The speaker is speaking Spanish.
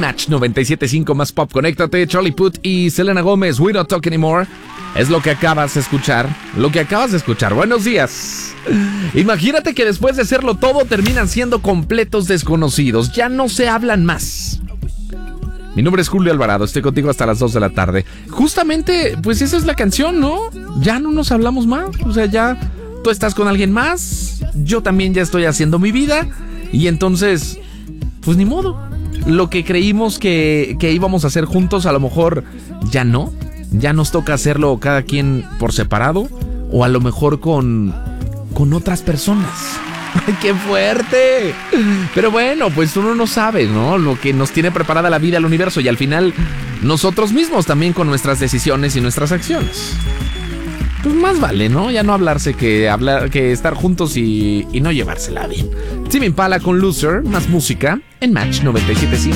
Match 97.5 más pop. Conéctate, Charlie Puth y Selena Gómez, We Don't Talk Anymore. Es lo que acabas de escuchar. Buenos días. Imagínate que después de hacerlo todo terminan siendo completos desconocidos. Ya no se hablan más. Mi nombre es Julio Alvarado, estoy contigo hasta las 2 de la tarde. Justamente, pues esa es la canción, ¿no? Ya no nos hablamos más. O sea, ya tú estás con alguien más, yo también ya estoy haciendo mi vida. Y entonces, pues ni modo. Lo que creímos que íbamos a hacer juntos, a lo mejor ya no. Ya nos toca hacerlo cada quien por separado. O a lo mejor con otras personas. ¡Ay, qué fuerte! Pero bueno, pues uno no sabe, ¿no? Lo que nos tiene preparada la vida, el universo. Y al final, nosotros mismos también con nuestras decisiones y nuestras acciones. Pues más vale, ¿no? Ya no hablarse que estar juntos y no llevársela bien. Tame Impala con Loser, más música en Match 97.5.